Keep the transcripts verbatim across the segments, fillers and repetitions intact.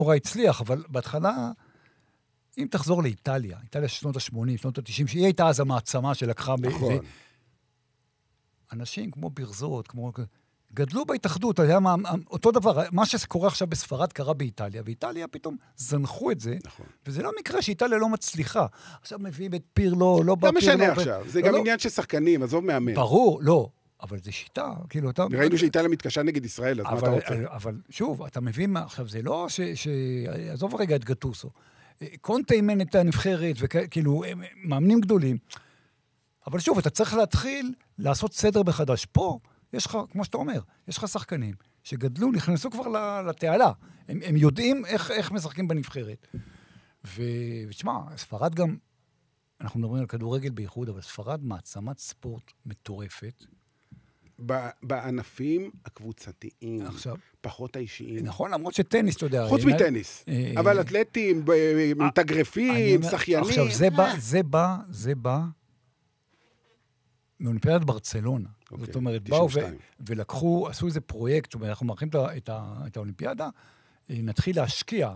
אורה הצליח, אבל בהתחלה, אם תחזור לאיטליה, איטליה שנות ה-שמונים, שנות ה-תשעים, שהיא הייתה אז המעצמה שלקחה... נכון. בזה, אנשים כמו ברזות, כמו... גדלו בהתאחדות, היה מה, אותו דבר, מה שקורה עכשיו בספרד קרה באיטליה, ואיטליה פתאום זנחו את זה, נכון. וזה לא מקרה שאיטליה לא מצליחה. עכשיו מביאים את פירלו, לא בא לא פירלו. משנה עכשיו, זה לא, גם לא. עניין של שחקנים, עזוב מאמן. ברור, לא, אבל זה שיטה, כאילו אתה... ראינו שאיטליה מתקשה נגד ישראל, אז מה אתה רוצה? אבל שוב, אתה מבין, עכשיו זה לא ש... ש... עזוב רגע את גטוסו. קונטה אימן את הנבחרת, וכאילו, מאמנים גדולים. אבל שוב, אתה צריך להתחיל לעשות סדר בחדש. פה, יש לך, כמו שאתה אומר, יש לך שחקנים שגדלו, נכנסו כבר לתעלה. הם, הם יודעים איך, איך משחקים בנבחרת. ו... ותשמע, ספרד גם, אנחנו מדברים על כדורגל בייחוד, אבל ספרד מעצמת ספורט מטורפת. בענפים הקבוצתיים, עכשיו, פחות האישיים. נכון, למרות שטניס, אתה יודע... חוץ מטניס. אבל אתלטים, מתאגרפים, שחיינים. עכשיו, זה בא, זה בא, זה בא מאולימפיאדת ברצלונה. זאת אומרת, באו ולקחו, עשו איזה פרויקט, אנחנו מארחים את האולימפיאדה, נתחיל להשקיע,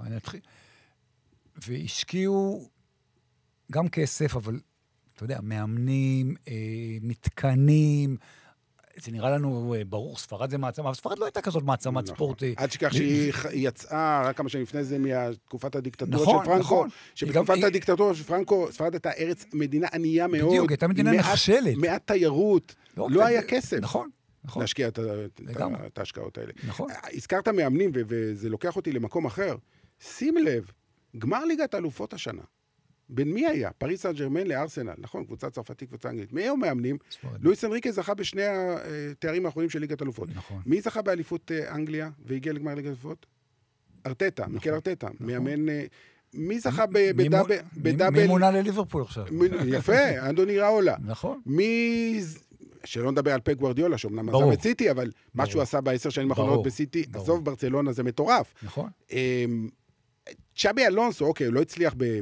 והשקיעו גם כסף, אבל, אתה יודע, מאמנים, מתקנים, זה נראה לנו ברור, ספרד זה מעצמה, אבל ספרד לא הייתה כזאת מעצמת ספורט. עד שכך שהיא יצאה, רק כמה שנים לפני זה, מתקופת הדיקטטורה של פרנקו, שבתקופת הדיקטטורה של פרנקו, ספרד הייתה ארץ, מדינה ענייה מאוד. בדיוק, הייתה מדינה נחשלת. מעט תיירות, לא היה כסף. נכון. להשקיע את ההשקעות האלה. נכון. הזכרת מאמנים, וזה לוקח אותי למקום אחר. שים לב, גמר ליגת האלופות השנה. בין מי היה? פריס סן ז'רמן לארסנל, נכון, קבוצה צרפתית, קבוצה אנגלית. מי היו מאמנים? לואיס אנריקה זכה בשני התארים האחרונים של ליגת האלופות. נכון. מי זכה באליפות אנגליה והגיע לגמר ליגת האלופות? ארטטה, מיקל ארטטה. מאמן... מי זכה בדאבל... מי מונה לליברפול עכשיו? יפה, אנדוני ראולה. נכון. מי... שלא נדבר על פפ גוארדיולה, שאומנם עזב את סיטי, אבל מה שהוא עשה בעשר שנים האחרונות בסיטי, עזוב ברצלונה, זה מטורף. נכון. צ'אבי אלונסו, אוקיי, לא הצליח ב...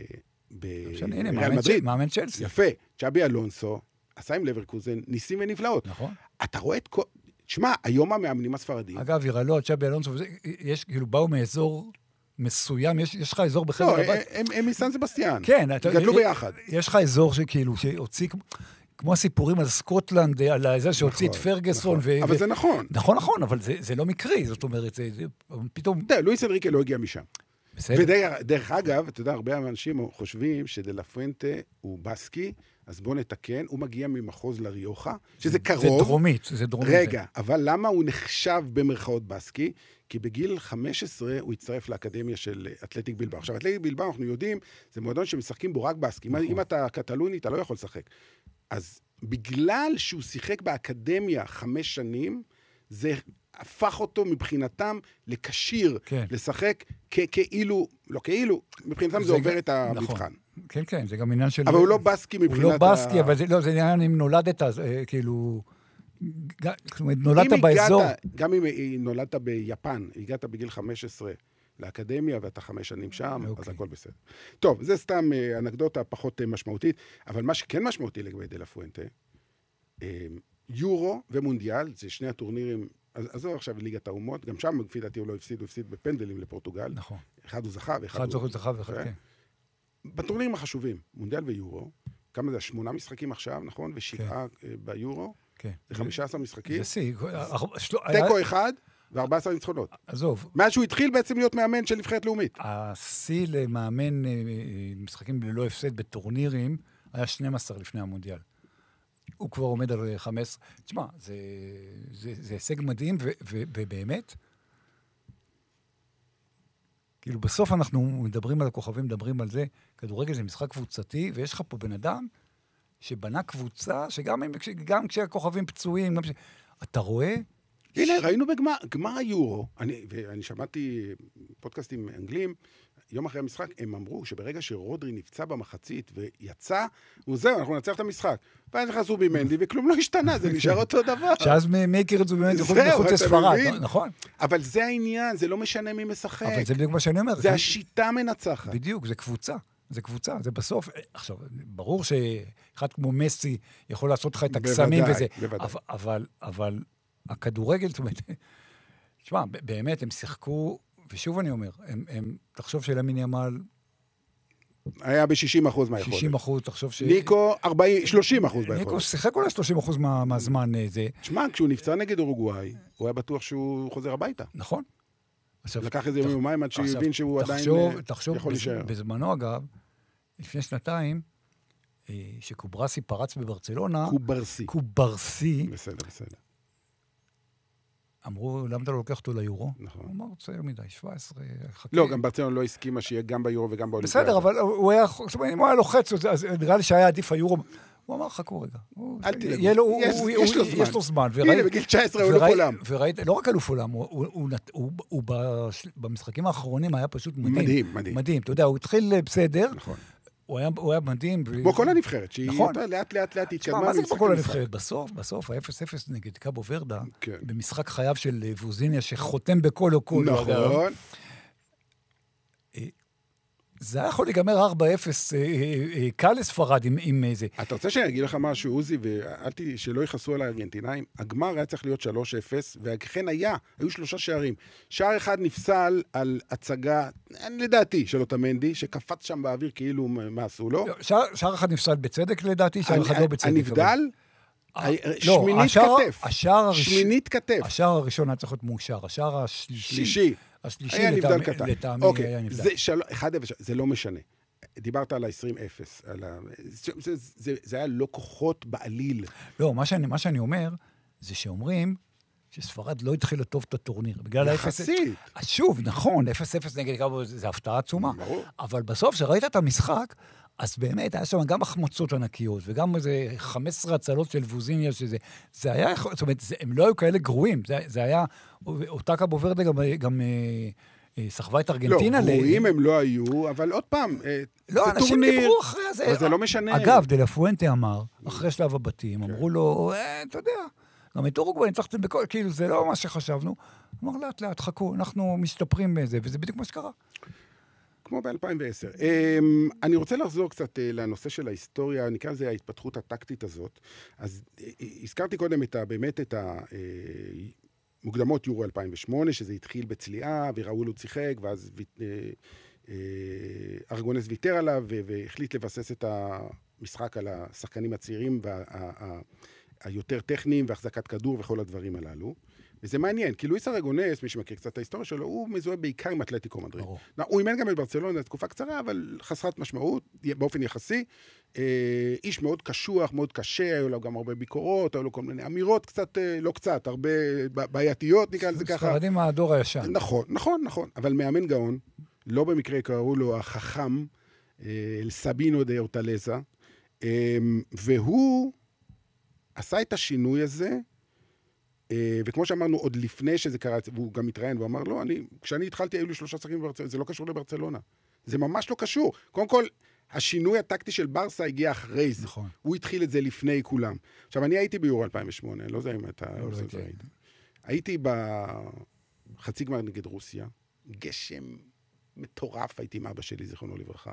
בריאל מדריד. מאמן צ'לסי. יפה. צ'אבי אלונסו עשה עם לברקוזן ניסים ונפלאות. נכון. אתה רואה את כל... תשמע, היום המאמנים הספרדים... אגב, ירלו, צ'אבי אלונסו, יש, כאילו, באו מאזור מסוים, יש, יש לך אזור בחבר לא, הבית. הם, הם מסן סבסטיאן. כן. גדלו ביחד. יש לך אזור שכאילו, שהוציא... כמו הסיפורים על סקוטלנד, על זה שהוציא את פרגסון. אבל זה נכון. נכון, נכון, אבל זה לא מקרי, זאת אומרת, זה פתאום... לואיס אנריקה לא הגיע משם. ודרך אגב, אתה יודע, הרבה אנשים חושבים שדלה פואנטה הוא בסקי, אז בוא נתקן, הוא מגיע ממחוז לריוחה, שזה קרוב. זה דרומית, זה דרומית. רגע, אבל למה הוא נחשב במרכאות בסקי? כי בגיל חמש עשרה הוא הצטרף לאקדמיה של אתלטיק בלבאו. עכשיו, אתלטיק בלבאו, אנחנו יודעים, זה מועדון שמשחקים בו רק בסקי. אם אתה קטלוני, אתה לא יכול לשחק. אז בגלל שהוא שיחק באקדמיה חמש שנים, זה הפך אותו מבחינתם לקשיר, כן. לשחק כ- כאילו, לא כאילו, מבחינתם זה, זה עובר ג... את המבחן. נכון. כן, כן, זה גם עניין של... אבל הוא לא בסקי מבחינת... הוא לא בסקי, ה... אבל זה, לא, זה עניין אם נולדת, כאילו... נולדת באזור... הגעת, גם אם נולדת ביפן, הגעת בגיל חמש עשרה לאקדמיה, ואתה חמש שנים שם, okay. אז הכל בסדר. טוב, זה סתם אנקדוטה פחות משמעותית, אבל מה שכן משמעותי לגבי דלה פואנטה, יורו ומונדיאל, זה שני הטורנירים, אז, אז זו עכשיו ליגת האומות, גם שם לפי דעתי הוא לא הפסיד, הוא הפסיד בפנדלים לפורטוגל. נכון. אחד הוא זכה, ואחד אחד הוא... הוא זכה ואחד, כן. בטורנירים החשובים, מונדיאל ויורו, כמה זה? שמונה משחקים עכשיו, נכון? ושבעה כן. ביורו. כן. זה חמישה עשר משחקים. זה סי. תיקו אחד וארבע עשרה ניצחונות. עזוב. מאז שהוא התחיל בעצם להיות מאמן של נבחרת לאומית. השיא למאמן משחקים ללא הפסד בטורנירים, היה שנים עשר לפני המונדיאל. הוא כבר עומד על חמש עשרה. תשמע, זה, זה, זה הישג מדהים, ו, ו, ובאמת, כאילו בסוף אנחנו מדברים על הכוכבים, מדברים על זה, כדורגל זה משחק קבוצתי, ויש לך פה בן אדם שבנה קבוצה, שגם גם כשהכוכבים פצועים, ש... אתה רואה... הנה, ראינו בגמר היורו, אני, ואני שמעתי פודקאסטים אנגלים, יום אחרי המשחק, הם אמרו שברגע שרודרי נפצע במחצית ויצא, הוא זהו, אנחנו נצח את המשחק. ואז נכנסו במנדי, וכלום לא השתנה, זה נשאר אותו דבר. שאז מי הכיר את זה במנדי מחוץ לספרד, נכון? אבל זה העניין, זה לא משנה מי משחק. אבל זה בדיוק מה שאני אומר. זה השיטה מנצחת. בדיוק, זה קבוצה. זה קבוצה, זה בסוף, עכשיו, ברור שאחד כמו מסי יכול לעשות לך את הקסמים וזה, אבל, אבל הכדורגל, זאת אומרת, תשמע, באמת הם שיחקו, ושוב אני אומר, הם, הם, תחשוב שלמין ימל... היה ב-שישים אחוז מהיכולת. שישים אחוז, תחשוב ש... ניקו, ארבעים, שלושים אחוז מהיכולת. ניקו שיחק אולי שלושים אחוז מה, מהזמן זה. תשמע, כשהוא נפצע נגד אורוגוואי, הוא היה בטוח שהוא חוזר הביתה. נכון. לקח איזה יומיים עד שהוא הבין שהוא עדיין יכול להישאר. בזמנו, אגב, לפני שנתיים, שקוברסי פרץ בברצלונה... קוברסי. קוברסי. בסדר, בסדר. אמרו, למה אתה לא לוקח אותו ליורו? נכון. הוא אמר, צעיר מדי, שבע עשרה, חכה. לא, גם ברצלונה לא הסכימה שיהיה גם ביורו וגם באולימפיאדה. בסדר, אבל הוא היה, זאת אומרת, אם הוא היה לוחץ, אז נראה לי שהיה עדיף היורו. הוא אמר, חכו רגע. אל תדאגו, יש לו זמן. הנה, בגיל תשע עשרה הוא אלוף עולם. וראית, לא רק אלוף עולם, הוא במשחקים האחרונים היה פשוט מדהים. מדהים, מדהים. מדהים, אתה יודע, הוא התחיל בסדר. נכון. הוא היה, הוא היה מדהים. כמו כל הנבחרת, שהיא נכון. לאט לאט לאט התקדמה. מה זה כמו כל הנבחרת? בסוף, בסוף, ה-אפס אפס נגד קאבו ורדה, כן. במשחק חייו של ווזיניה, שחותם בכל או כל. נכון. זה היה יכול להיגמר ארבע אפס קל לספרד עם, עם זה. אתה רוצה שאני אגיד לך משהו, עוזי, ושלא יכעסו על הארגנטינאים, הגמר היה צריך להיות שלוש אפס, וכן היה, היו שלושה שערים. שער אחד נפסל על הצגה, לדעתי, של אוטמנדי, שקפץ שם באוויר כאילו מה עשו לו. שער, שער אחד נפסל בצדק לדעתי, שער אחד לא בצדק. הנבדל? שמינית כתף. שמינית כתף. השער הראשון היה צריך להיות מאושר, השער השלישי. השלישי היה נבדל קטן. לטעמי אוקיי, היה נבדל. זה אחד אפס, זה לא משנה. דיברת על ה-עשרים אפס. זה, זה, זה, זה היה לא כוחות בעליל. לא, מה שאני, מה שאני אומר, זה שאומרים שספרד לא התחילה טוב את הטורניר. בגלל יחסית. אז שוב, נכון, אפס אפס נגד קאבו, זה הפתעה עצומה. ברור. אבל בסוף, שראית את המשחק, אז באמת, היה שם גם החמצות ענקיות, וגם איזה חמש עשרה הצלות של ווזיניה, שזה, זה היה, זאת אומרת, זה, הם לא היו כאלה גרועים, זה, זה היה, אותה קאבו ורדה גם, גם אה, סחבה את ארגנטינה. לא, גרועים הם לא היו, אבל עוד פעם, לא, זה טורניר. דיברו אחרי זה. אבל זה לא משנה. אגב, דה לה פואנטה אמר, אחרי שלב הבתים, אמרו לו, אתה יודע, גם את אורוגוואי ניצחתם בכל, כאילו, זה לא מה שחשבנו. אמר, לאט לאט, חכו, אנחנו משתפרים בזה, וזה בדיוק מה שקרה. כמו ב-אלפיים ועשר. אני רוצה לחזור קצת לנושא של ההיסטוריה, נקרא לזה ההתפתחות הטקטית הזאת. אז הזכרתי קודם את ה, באמת את המוקדמות יורו אלפיים ושמונה, שזה התחיל בצליעה, וראול הוא שיחק, ואז ארגונס ויתר עליו, והחליט לבסס את המשחק על השחקנים הצעירים, והיותר טכניים, והחזקת כדור וכל הדברים הללו. וזה מעניין, כי לואיס ארגונס, מי שמכיר קצת את ההיסטוריה שלו, הוא מזוהה בעיקר עם אתלטיקו מדריד. הוא אימן גם בברצלונה תקופה קצרה, אבל חסרת משמעות, באופן יחסי. איש מאוד קשוח, מאוד קשה, היו לו גם הרבה ביקורות, היו לו כל מיני אמירות קצת, לא קצת, הרבה בעייתיות, נקרא לזה ככה. ספרדים מהדור הישן. נכון, נכון, נכון. אבל מאמן גאון, לא במקרה קראו לו החכם, סבינו דה אורטלזה, והוא עשה את השינוי הזה, וכמו שאמרנו, עוד לפני שזה קרה, והוא גם התראיין, והוא אמר, לא, אני, כשאני התחלתי, היו לי שלושה שחקים בברצלונה, זה לא קשור לברצלונה. זה ממש לא קשור. קודם כל, השינוי הטקטי של ברסה הגיע אחרי זה. נכון. הוא התחיל את זה לפני כולם. עכשיו, אני הייתי ביורו אלפיים ושמונה, לא יודע אם אתה... לא, לא הייתי. הייתי בחצי גמר נגד רוסיה, גשם מטורף, הייתי עם אבא שלי, זיכרונו לברכה,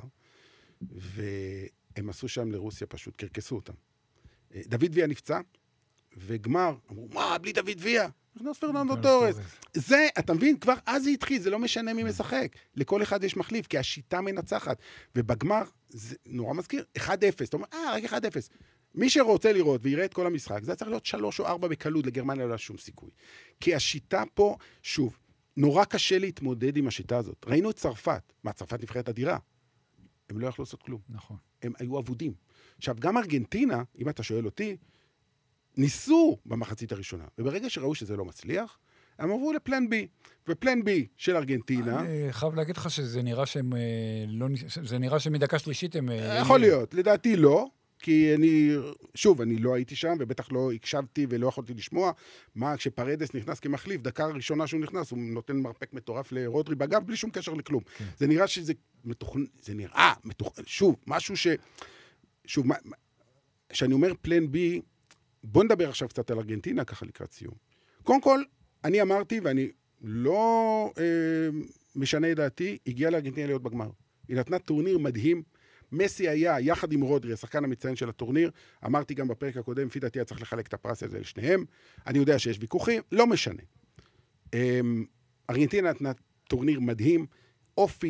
והם עשו שם לרוסיה פשוט, קרקסו אותם. דוד ויה נפצע, וגמר, אמרו, מה, בלי דוד ויה? נכנס פרננדו טורס. זה, אתה מבין, כבר אז זה התחיל, זה לא משנה מי משחק. לכל אחד יש מחליף, כי השיטה מנצחת. ובגמר, זה נורא מזכיר, אחד אפס. אתה אומר, אה, רק אחד אפס. מי שרוצה לראות ויראה את כל המשחק, זה צריך להיות שלוש או ארבע בקלות, לגרמניה לא שום סיכוי. כי השיטה פה, שוב, נורא קשה להתמודד עם השיטה הזאת. ראינו את צרפת. מה, צרפת נבחרת אדירה? הם לא יכלו לעשות כלום. נכון. הם היו עבודים. עכשיו, גם ארגנטינה, אם אתה שואל אותי, ניסו במחצית הראשונה, וברגע שראו שזה לא מצליח, הם עברו לפלן בי, ופלן בי של ארגנטינה... אני חייב להגיד לך שזה נראה שהם לא... זה נראה שמדקה שלישית הם... יכול להיות, לדעתי לא, כי אני... שוב, אני לא הייתי שם, ובטח לא הקשבתי ולא יכולתי לשמוע, מה, כשפרדס נכנס כמחליף, דקה הראשונה שהוא נכנס, הוא נותן מרפק מטורף לרודרי בגב, בלי שום קשר לכלום. כן. זה נראה שזה מתוכנן... זה נראה, מתוכנן... שוב, משהו ש... שוב, מה... שאני אומר פלן בי, בוא נדבר עכשיו קצת על ארגנטינה, ככה לקראת סיום. קודם כל, אני אמרתי, ואני לא אה, משנה את דעתי, הגיעה לארגנטינה להיות בגמר. היא נתנה טורניר מדהים. מסי היה, יחד עם רודרי, השחקן המצטיין של הטורניר. אמרתי גם בפרק הקודם, לפי דעתי היה צריך לחלק את הפרס הזה לשניהם. אני יודע שיש ויכוחים, לא משנה. אה, ארגנטינה נתנה טורניר מדהים, אופי